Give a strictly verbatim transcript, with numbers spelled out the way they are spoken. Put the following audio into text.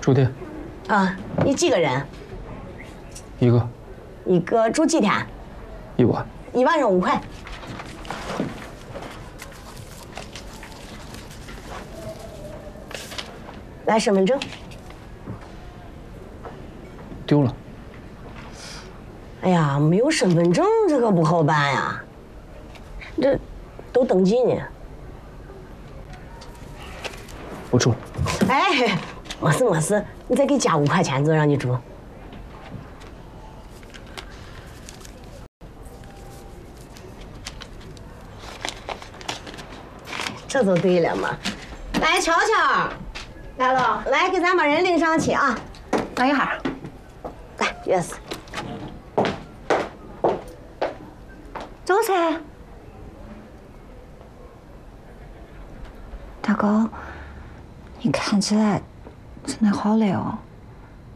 住店。 啊，你几个人？ 一个。 一个住几天？ 一晚。 一晚上五块。来，身份证。 丢了。 哎呀，没有身份证这可不好办呀。这都登记呢。 我住了。 哎，没事没事，你再给加五块钱就让你住。这就对了嘛。来，乔乔， 来了， 来给咱把人领上去啊。 等一会儿。 来，钥匙。 走噻。大哥，你看起来真的好累哦。